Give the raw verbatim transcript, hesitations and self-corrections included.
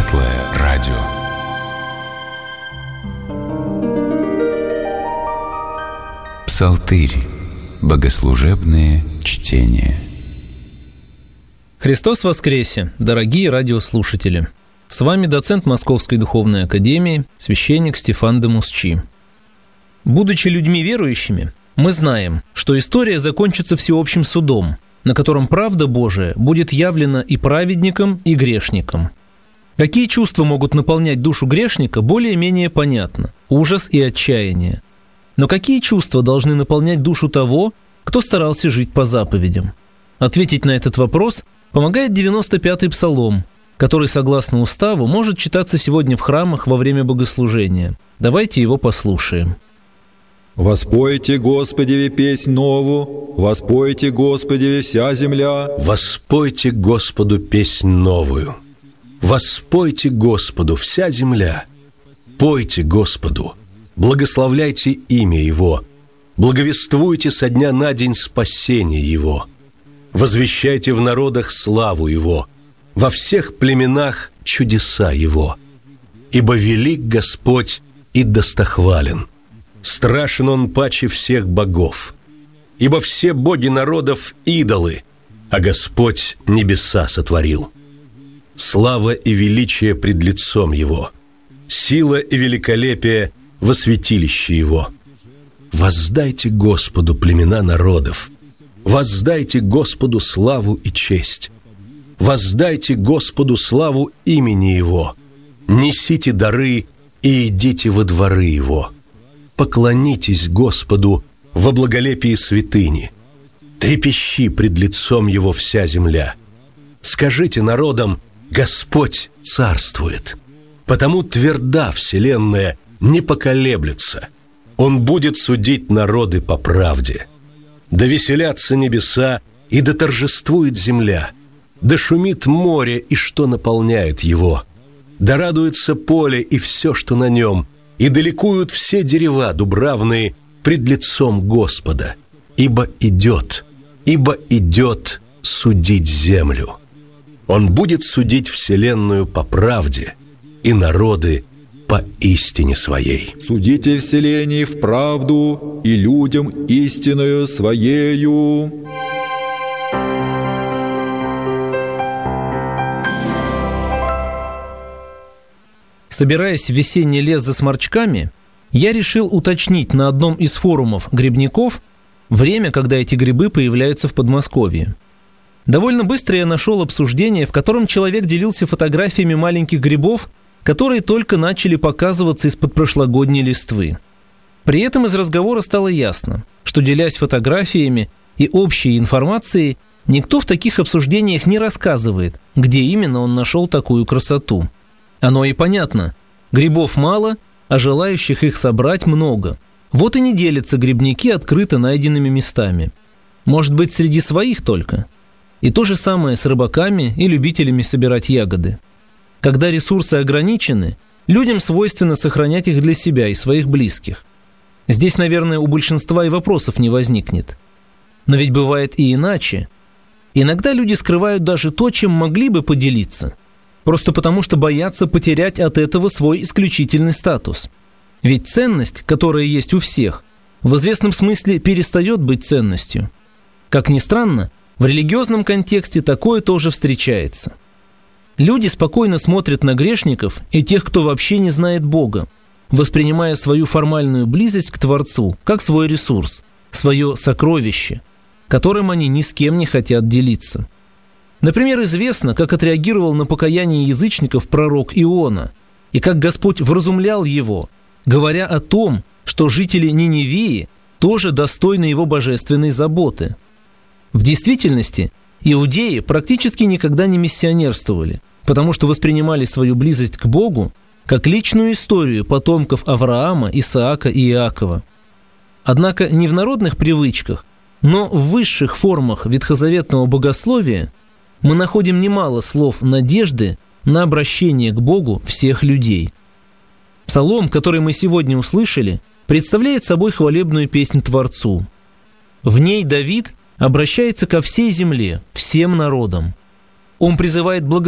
Светлое радио. Псалтырь. Богослужебные чтения. Христос воскресе, дорогие радиослушатели! С вами доцент Московской духовной академии, священник Стефан де Мусчи. Будучи людьми верующими, мы знаем, что история закончится всеобщим судом, на котором правда Божия будет явлена и праведникам, и грешникам. Какие чувства могут наполнять душу грешника, более-менее понятно – ужас и отчаяние. Но какие чувства должны наполнять душу того, кто старался жить по заповедям? Ответить на этот вопрос помогает девяносто пятый псалом, который, согласно уставу, может читаться сегодня в храмах во время богослужения. Давайте его послушаем. «Воспойте Господеве песнь новую, воспойте Господеве вся земля». Воспойте Господу песнь новую, воспойте Господу вся земля. Пойте Господу, благословляйте имя Его, благовествуйте со дня на день спасение Его. Возвещайте в народах славу Его, во всех племенах чудеса Его. Ибо велик Господь и достохвален, страшен Он паче всех богов. Ибо все боги народов идолы, а Господь небеса сотворил. Слава и величие пред лицом Его, сила и великолепие во святилище Его. Воздайте Господу племена народов, воздайте Господу славу и честь. Воздайте Господу славу имени Его, несите дары и идите во дворы Его. Поклонитесь Господу во благолепии святыни, трепещи пред лицом Его вся земля. Скажите народам: Господь царствует, потому тверда вселенная, не поколеблется. Он будет судить народы по правде. Да веселятся небеса, и да торжествует земля, да шумит море, и что наполняет его, да радуется поле и все, что на нем, и да ликуют все дерева дубравные пред лицом Господа, ибо идет, ибо идет судить землю. Он будет судить вселенную по правде и народы по истине своей. Судите вселенной в правду и людям истиною своею. Собираясь в весенний лес за сморчками, я решил уточнить на одном из форумов грибников время, когда эти грибы появляются в Подмосковье. Довольно быстро я нашел обсуждение, в котором человек делился фотографиями маленьких грибов, которые только начали показываться из-под прошлогодней листвы. При этом из разговора стало ясно, что, делясь фотографиями и общей информацией, никто в таких обсуждениях не рассказывает, где именно он нашел такую красоту. Оно и понятно. Грибов мало, а желающих их собрать много. Вот и не делятся грибники открыто найденными местами. Может быть, среди своих только. И то же самое с рыбаками и любителями собирать ягоды. Когда ресурсы ограничены, людям свойственно сохранять их для себя и своих близких. Здесь, наверное, у большинства и вопросов не возникнет. Но ведь бывает и иначе. Иногда люди скрывают даже то, чем могли бы поделиться, просто потому что боятся потерять от этого свой исключительный статус. Ведь ценность, которая есть у всех, в известном смысле перестает быть ценностью. Как ни странно, в религиозном контексте такое тоже встречается. Люди спокойно смотрят на грешников и тех, кто вообще не знает Бога, воспринимая свою формальную близость к Творцу как свой ресурс, свое сокровище, которым они ни с кем не хотят делиться. Например, известно, как отреагировал на покаяние язычников пророк Иона, и как Господь вразумлял его, говоря о том, что жители Ниневии тоже достойны его божественной заботы. В действительности, иудеи практически никогда не миссионерствовали, потому что воспринимали свою близость к Богу как личную историю потомков Авраама, Исаака и Иакова. Однако не в народных привычках, но в высших формах ветхозаветного богословия мы находим немало слов надежды на обращение к Богу всех людей. Псалом, который мы сегодня услышали, представляет собой хвалебную песнь Творцу. В ней Давид обращается ко всей земле, всем народам. Он призывает благословить